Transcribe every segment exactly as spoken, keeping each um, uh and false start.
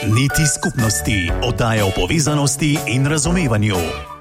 Niti skupnosti, oddaja o povezanosti in razumevanju.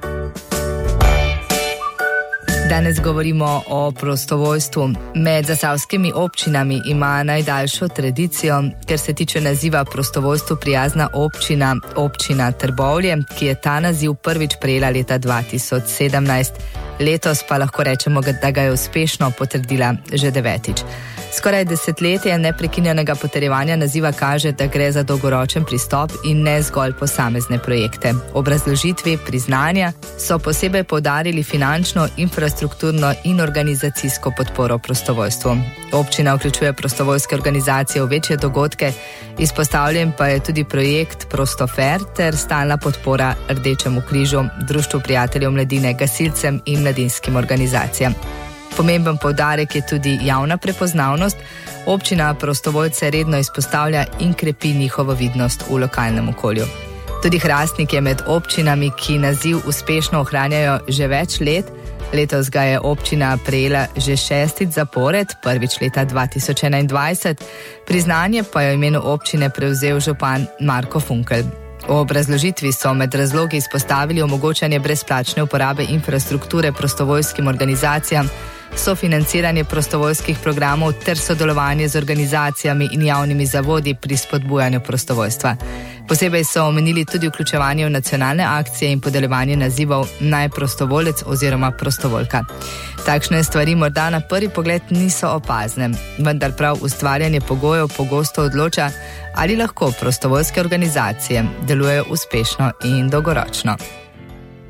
Danes govorimo o prostovoljstvu. Med zasavskimi občinami ima najdaljšo tradicijo, ker se tiče naziva prostovoljstvu prijazna občina, občina Trbovlje, ki je ta naziv prvič prejela leta dva tisoč sedemnajst. Letos pa lahko rečemo, da ga je uspešno potrdila že devetič. Skoraj desetletje neprekinjenega potrjevanja naziva kaže, da gre za dolgoročen pristop in ne zgolj posamezne projekte. Ob razložitvi priznanja so posebej poudarili finančno, infrastrukturno in organizacijsko podporo prostovoljstvu. Občina vključuje prostovoljske organizacije v večje dogodke, izpostavljen pa je tudi projekt Prostofer ter stalna podpora Rdečemu križu, Društvu prijateljev mladine, gasilcem in mladinskim organizacijam. Pomemben poudarek je tudi javna prepoznavnost. Občina prostovoljce redno izpostavlja in krepi njihovo vidnost v lokalnem okolju. Tudi Hrastnik je med občinami, ki naziv uspešno ohranjajo že več let. Letos ga je občina prejela že šestič zapored, prvič leta dva tisoč enaindvajset. Priznanje pa je v imenu občine prevzel župan Marko Funkelj. V obrazložitvi so med razlogi izpostavili omogočanje brezplačne uporabe infrastrukture prostovoljskim organizacijam, sofinanciranje prostovoljskih programov ter sodelovanje z organizacijami in javnimi zavodi pri spodbujanju prostovoljstva. Posebej so omenili tudi vključevanje v nacionalne akcije in podeljevanje nazivov naj prostovoljec oziroma prostovoljka. Takšne stvari morda na prvi pogled niso opazne, vendar prav ustvarjanje pogojev pogosto odloča, ali lahko prostovoljske organizacije delujejo uspešno in dolgoročno.